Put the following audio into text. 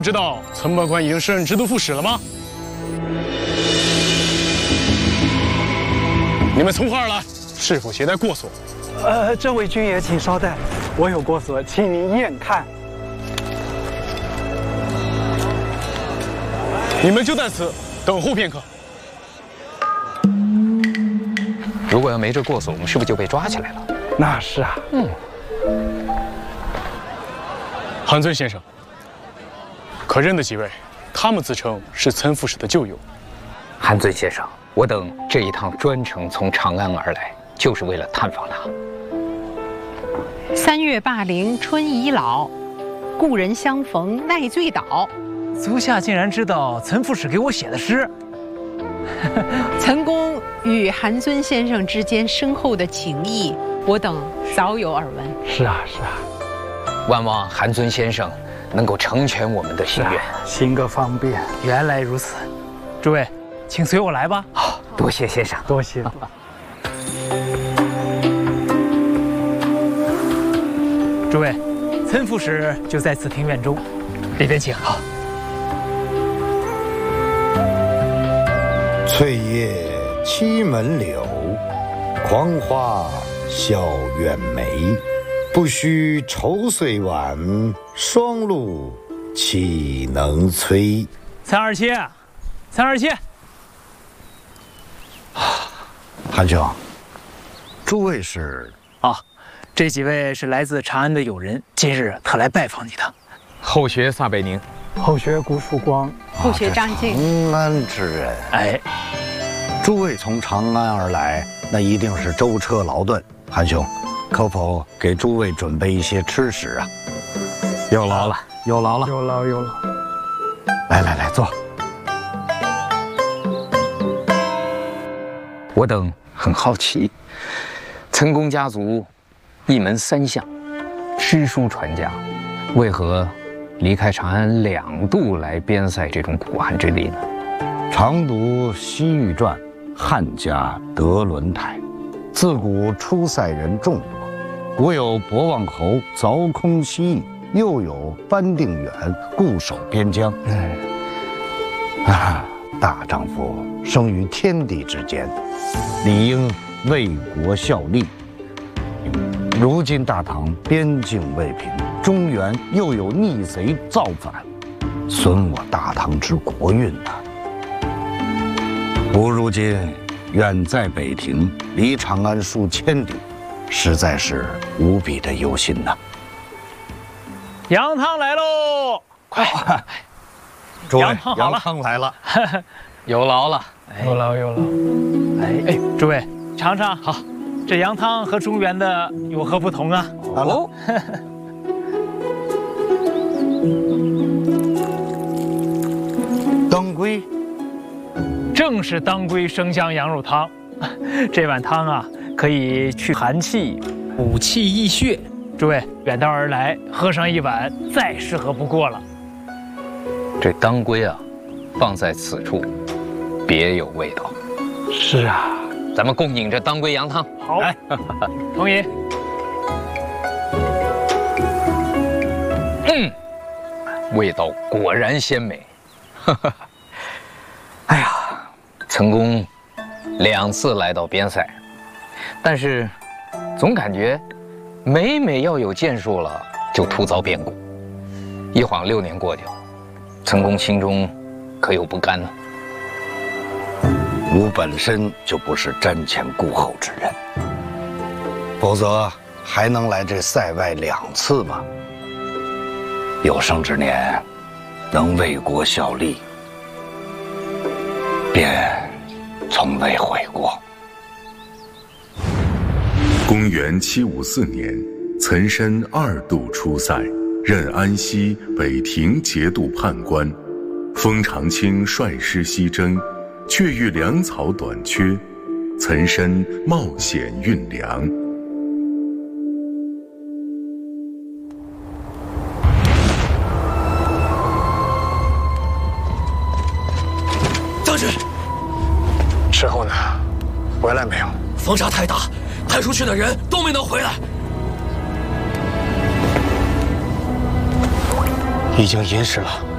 知道存本官已经升任直督副使了吗？你们从何而来？是否携带过所？ 这位军爷，请稍待，我有过所，请您验看。 你们就在此等候片刻。 如果要没这过所，我们是不是就被抓起来了？ 那是啊。 韩尊先生，可认得几位？他们自称是岑副使的旧友。 韩尊先生，我等这一趟专程从长安而来，就是为了探访他。 3月霸陵春已老，故人相逢奈醉倒。 足下竟然知道岑副使给我写的诗。 岑公与韩尊先生之间深厚的情谊，我等早有耳闻。 是啊，是啊。 万望韩尊先生能够成全我们的心愿， 行个方便。 原来如此，诸位，请随我来吧。 好，多谢先生， 多谢。 诸位，岑副使就在此庭院中，里边请。好。 翠叶栖门柳，狂花笑远梅。不须愁岁晚，霜露岂能催？ 岑二七，岑二七。 韩兄，诸位是？ 这几位是来自长安的友人，今日特来拜访你的。 后学撒贝宁， 后学顾曙光， 后学张静。 长安之人， 哎， 诸位从长安而来，那一定是舟车劳顿。韩兄，可否给诸位准备一些吃食啊？ 有劳了， 有劳了， 有劳有劳。 来，坐。 我等很好奇，岑公家族一门三相，诗书传家，为何离开长安2度来边塞这种苦寒之地呢？ 常读西域传，汉家德轮台，自古出塞人众多。古有博望侯凿空西域，又有班定远固守边疆。大丈夫生于天地之间，理应为国效力。如今大唐边境未平，中原又有逆贼造反，损我大唐之国运呐！吾如今远在北庭，离长安数千里，实在是无比的忧心呐。 羊汤来喽！快， 诸位， 羊汤来了， 有劳了， 有劳有劳。 哎，诸位尝尝。好，这羊汤和中原的有何不同啊？ 哦，当归， 正是当归生姜羊肉汤。这碗汤啊，可以去寒气、补气益血。诸位远道而来，喝上一碗，再适合不过了。 这当归啊，放在此处，别有味道。 是啊， 咱们共饮这当归羊汤。 好，来，同饮。 味道果然鲜美。哎呀，岑公2次来到边塞，但是总感觉每要有建树了，就突遭变故。一晃6年过去了，岑公心中可有不甘呢？ 吾本身就不是瞻前顾后之人，否则还能来这塞外2次吗？有生之年，能为国效力，便从未悔过。 公元754年，岑参2度出塞，任安西、北庭节度判官。封长清率师西征，却遇粮草短缺，岑参冒险运粮。 将军， 之后呢？回来没有？ 风沙太大，派出去的人都没能回来。 已经寅时了。